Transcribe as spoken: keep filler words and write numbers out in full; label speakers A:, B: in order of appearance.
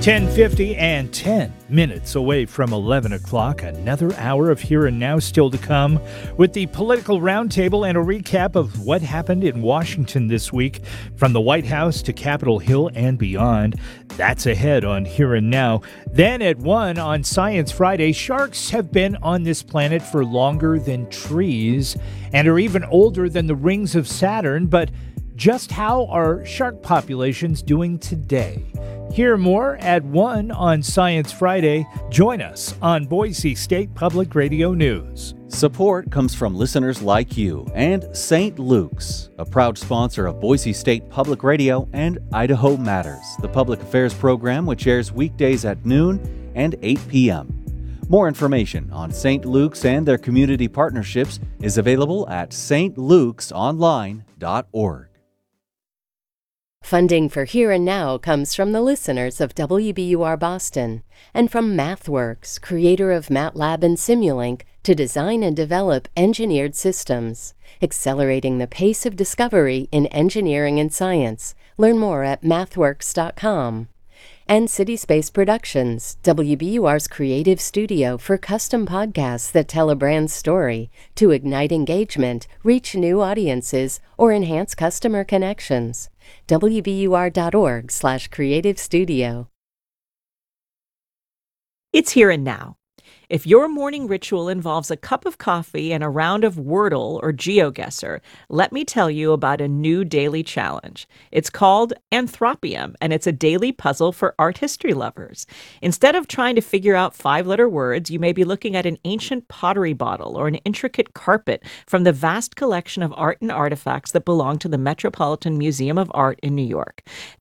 A: ten fifty and ten minutes away from eleven o'clock. Another hour of Here and Now still to come with the political roundtable and a recap of what happened in Washington this week from the White House to Capitol Hill and beyond. That's ahead on Here and Now. Then at one on Science Friday, sharks have been on this planet for longer than trees and are even older than the rings of Saturn. But just how are shark populations doing today? Hear more at one on Science Friday. Join us on Boise State Public Radio News.
B: Support comes from listeners like you and Saint Luke's, a proud sponsor of Boise State Public Radio and Idaho Matters, the public affairs program which airs weekdays at noon and eight p.m. More information on Saint Luke's and their community partnerships is available at s t lukes online dot org.
C: Funding for Here and Now comes from the listeners of W B U R Boston and from MathWorks, creator of MATLAB and Simulink, to design and develop engineered systems, accelerating the pace of discovery in engineering and science. Learn more at mathworks dot com. And City Space Productions, W B U R's creative studio for custom podcasts that tell a brand's story to ignite engagement, reach new audiences, or enhance customer connections. W B U R dot org slash creative studio.
D: It's Here and Now. If your morning ritual involves a cup of coffee and a round of Wordle or GeoGuessr, let me tell you about a new daily challenge. It's called Anthropium, and it's a daily puzzle for art history lovers. Instead of trying to figure out five-letter words, you may be looking at an ancient pottery bottle or an intricate carpet from the vast collection of art and artifacts that belong to the Metropolitan Museum of Art in New York.